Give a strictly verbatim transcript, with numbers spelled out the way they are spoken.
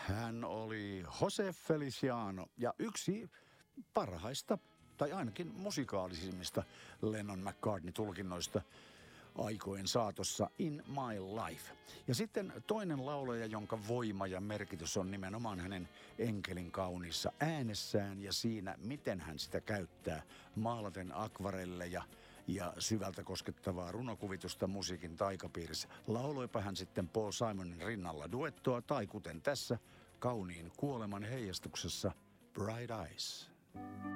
Hän oli Jose Feliciano ja yksi parhaista, tai ainakin musikaalisimmista Lennon-McCartney-tulkinnoista aikojen saatossa In My Life. Ja sitten toinen laulaja, jonka voima ja merkitys on nimenomaan hänen enkelin kauniissa äänessään ja siinä, miten hän sitä käyttää maalaten akvarelleja ja syvältä koskettavaa runokuvitusta musiikin taikapiirissä. Lauloipa hän sitten Paul Simonin rinnalla duettoa tai kuten tässä kauniin kuoleman heijastuksessa Bright Eyes.